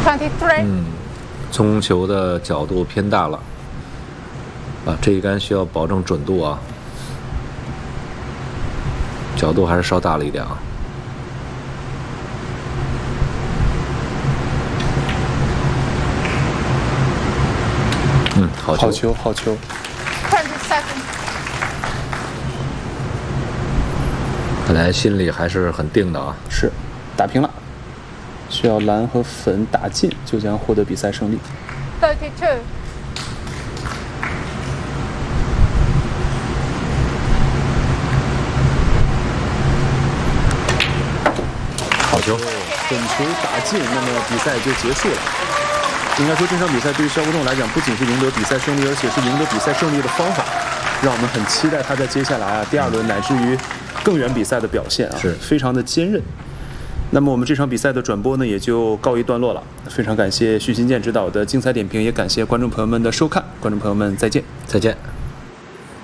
23。冲球的角度偏大了，这一杆需要保证准度啊，角度还是稍大了一点啊。好球， 好球。 看来心里还是很定的啊。 是，打平了，需要蓝和粉打进，就将获得比赛胜利。 32。 好球， 粉球打进，那么比赛就结束了。应该说，这场比赛对于肖国栋来讲，不仅是赢得比赛胜利，而且是赢得比赛胜利的方法，让我们很期待他在接下来第二轮乃至于更远比赛的表现啊， 是非常的坚韧。那么我们这场比赛的转播呢，也就告一段落了。非常感谢徐新建指导的精彩点评，也感谢观众朋友们的收看。观众朋友们，再见， 再见。